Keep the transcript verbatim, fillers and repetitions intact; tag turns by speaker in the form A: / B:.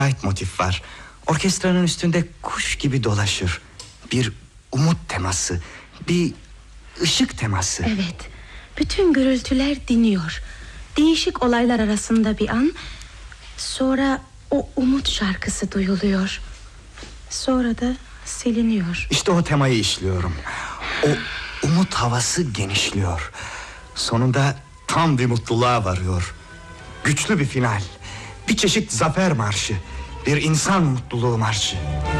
A: motif var. Orkestranın üstünde kuş gibi dolaşır. Bir umut teması, bir ışık teması.
B: Evet, bütün gürültüler diniyor. Değişik olaylar arasında bir an, sonra o umut şarkısı duyuluyor. Sonra da siliniyor.
A: İşte o temayı işliyorum. O umut havası genişliyor. Sonunda tam bir mutluluğa varıyor. Güçlü bir final. Bir çeşit zafer marşı. Bir insan mutluluğu marşı.